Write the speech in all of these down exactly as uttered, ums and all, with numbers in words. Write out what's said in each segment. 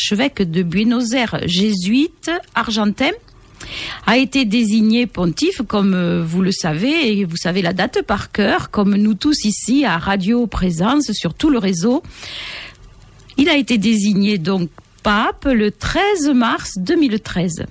l'archevêque de Buenos Aires, jésuite argentin, a été désigné pontife, comme vous le savez, et vous savez la date par cœur, comme nous tous ici à Radio Présence, sur tout le réseau. Il a été désigné donc pape le treize mars deux mille treize.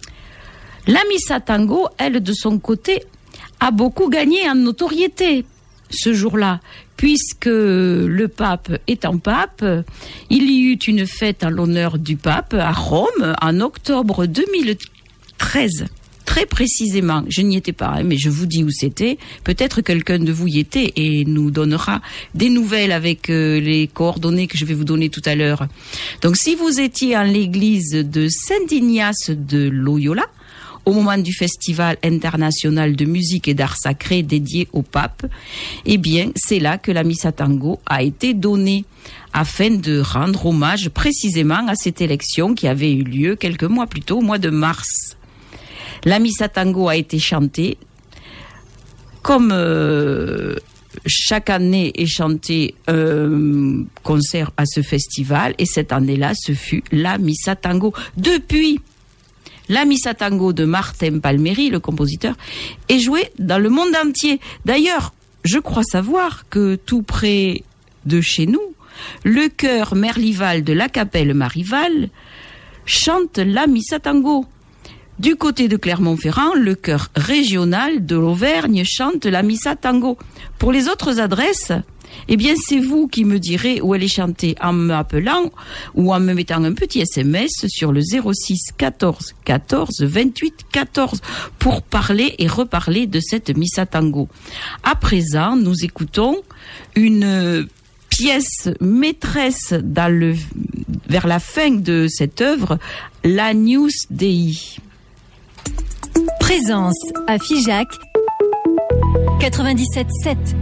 La Missa Tango, elle, de son côté, a beaucoup gagné en notoriété ce jour-là, puisque le pape étant pape, il y eut une fête en l'honneur du pape à Rome en octobre deux mille treize. Très précisément, je n'y étais pas, hein, mais je vous dis où c'était. Peut-être quelqu'un de vous y était et nous donnera des nouvelles avec euh, les coordonnées que je vais vous donner tout à l'heure. Donc, si vous étiez en l'église de Saint-Ignace de Loyola, au moment du Festival international de musique et d'art sacré dédié au pape, eh bien, c'est là que la Missa Tango a été donnée, afin de rendre hommage précisément à cette élection qui avait eu lieu quelques mois plus tôt, au mois de mars. La Missa Tango a été chantée comme euh, chaque année est chanté un euh, concert à ce festival, et cette année-là, ce fut la Missa Tango. Depuis, la Missa Tango de Martin Palmieri, le compositeur, est jouée dans le monde entier. D'ailleurs, je crois savoir que tout près de chez nous, le chœur Merlival de la Capelle Marival chante la Missa Tango. Du côté de Clermont-Ferrand, le chœur régional de l'Auvergne chante la Missa Tango. Pour les autres adresses, eh bien, c'est vous qui me direz où elle est chantée en m'appelant ou en me mettant un petit S M S sur le zéro six quatorze quatorze vingt-huit quatorze pour parler et reparler de cette Missa Tango. À présent, nous écoutons une pièce maîtresse dans le, vers la fin de cette œuvre, l'Agnus Dei. Présence à Figeac quatre-vingt-dix-sept sept.